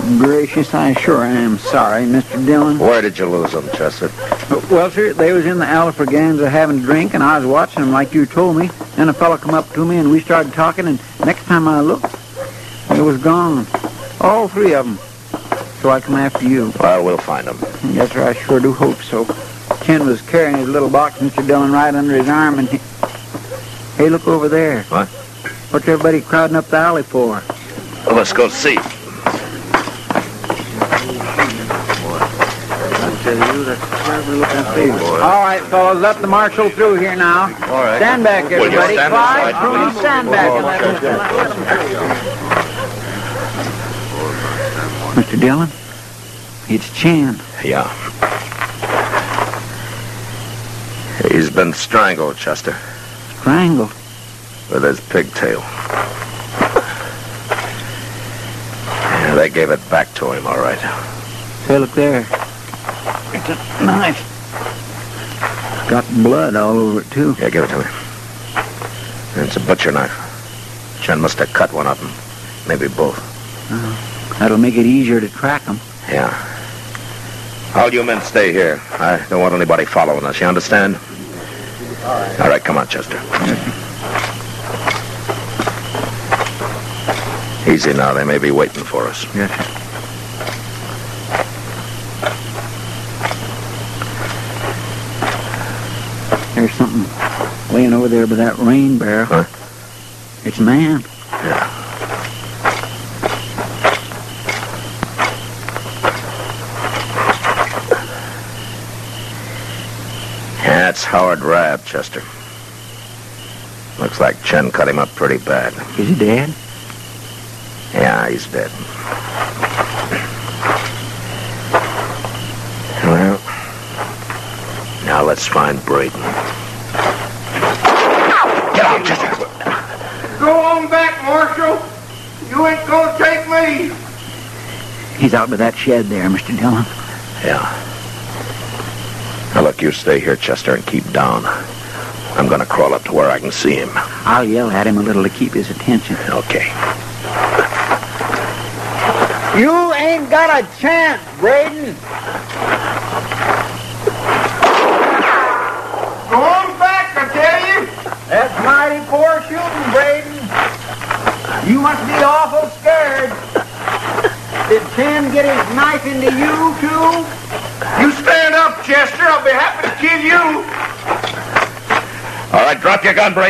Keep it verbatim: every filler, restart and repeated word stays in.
Gracious, I sure am sorry, Mister Dillon. Where did you lose them, Chester? Well, sir, they was in the Alfraganza having a drink, and I was watching them like you told me. Then a fellow come up to me, and we started talking, and next time I looked, they was gone. All three of them. So I come after you. Well, we'll find them. Yes, sir, I sure do hope so. Ken was carrying his little box, Mister Dillon, right under his arm, and he... Hey, look over there. What? What's everybody crowding up the alley for? Well, let's go see. All right, fellas, let the marshal through here now. All right. Stand back, Will you everybody. stand Clyde, aside, Truman, please? stand back. and let Mister Dillon, it's Chan. Yeah. He's been strangled, Chester, Strangled. with his pigtail. Yeah, they gave it back to him, all right. Say, look there. It's a knife. Got blood all over it, too. Yeah, give it to me. It's a butcher knife. Chen must have cut one of them. Maybe both. Uh, that'll make it easier to track them. Yeah. All you men stay here. I don't want anybody following us, you understand? All right. All right, come on, Chester. Easy now, they may be waiting for us. Yes, sir. There's something laying over there by that rain barrel. Huh? It's a man. Yeah. That's Howard Rabb, Chester. Looks like Chen cut him up pretty bad. Is he dead? Yeah, he's dead. Well, now let's find Braden. Get out, Chester. Go on back, Marshal. You ain't gonna take me. He's out by that shed there, Mister Dillon. Yeah. Now, look, you stay here, Chester, and keep down. I'm gonna crawl up to where I can see him. I'll yell at him a little to keep his attention. Okay. You ain't got a chance, Braden. Go on back, I tell you. That's mighty poor shooting, Braden. You must be awful scared. Did Ken get his knife into you, too? You stand up, Chester. I'll be happy to kill you. All right, drop your gun, Braden.